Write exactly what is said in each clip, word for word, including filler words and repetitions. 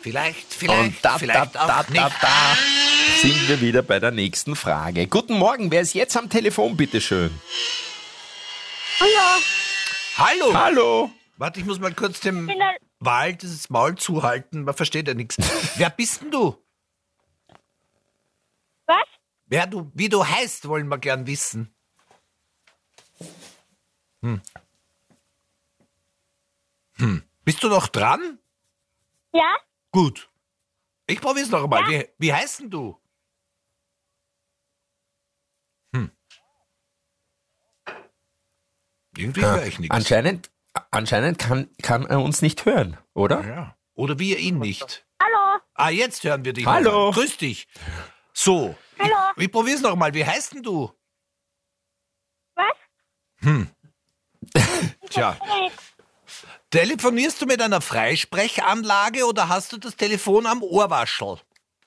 Vielleicht, vielleicht, Und da, vielleicht da, auch da, nicht. da, da sind wir wieder bei der nächsten Frage. Guten Morgen, wer ist jetzt am Telefon, bitteschön? Hallo. Hallo. Hallo. Warte, ich muss mal kurz dem bin der- Wald das Maul zuhalten. Man versteht ja nichts. Wer bist denn du? Was? Wer du, wie du heißt, wollen wir gern wissen. Hm. Hm. Bist du noch dran? Ja? Gut. Ich probier's noch einmal. Ja. Wie, wie heißt denn du? Hm. Irgendwie höre ich nichts. Anscheinend, anscheinend kann, kann er uns nicht hören, oder? Ja. Oder wir ihn nicht. Hallo. Ah, jetzt hören wir dich. Hallo. noch mal. Grüß dich. So. Hallo. Ich, ich probier's noch mal. Wie heißt denn du? Was? Hm. Tja. Hey, Telefonierst du mit einer Freisprechanlage oder hast du das Telefon am Ohrwaschel?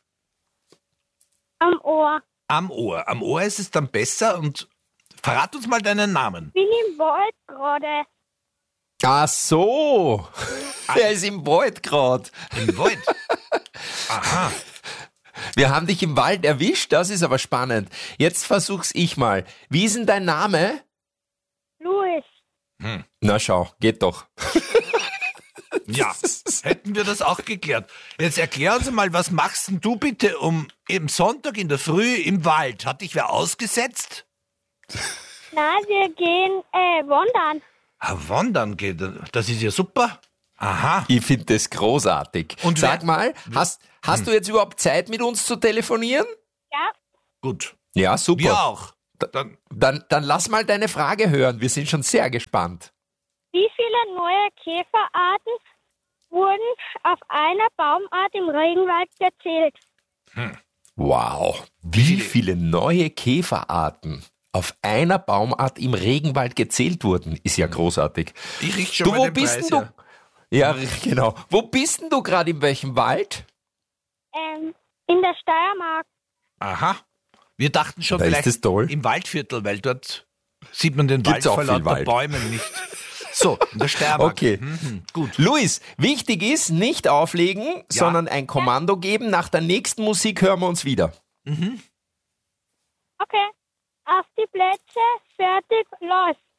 am Ohr. Am Ohr. Am Ohr ist es dann besser und verrat uns mal deinen Namen. Bin im Wald gerade. Ach so. Er ist im Wald gerade. Im Wald. Aha. Wir haben dich im Wald erwischt, das ist aber spannend. Jetzt versuch's ich mal. Wie ist denn dein Name? Louis. Na schau, geht doch. Ja, hätten wir das auch geklärt. Jetzt erklär uns mal, was machst denn du bitte um im Sonntag in der Früh im Wald? Hat dich wer ausgesetzt? Na, wir gehen äh, wandern. Ah, wandern geht. Das ist ja super. Aha. Ich finde das großartig. Und Sag wer- mal, hast, hast du jetzt überhaupt Zeit mit uns zu telefonieren? Ja? Gut. Ja, super. Wir auch. Dann, Dann, dann lass mal deine Frage hören. Wir sind schon sehr gespannt. Wie viele neue Käferarten wurden auf einer Baumart im Regenwald gezählt? Wow. Wie viele neue Käferarten auf einer Baumart im Regenwald gezählt wurden, ist ja großartig. ich riech schon Du, mal wo den bist Preis denn du? her. Ja, genau. Wo bist denn du gerade, in welchem Wald? Ähm, in der Steiermark. Aha. Wir dachten schon Da ist vielleicht es toll. im Waldviertel, weil dort sieht man den Gibt's Wald auch vor viel lauter Wald. Bäumen nicht. So, in der Steiermark. Okay. Mhm, gut. Luis, wichtig ist, nicht auflegen, sondern ein Kommando geben. Nach der nächsten Musik hören wir uns wieder. Okay. Auf die Plätze, fertig, los.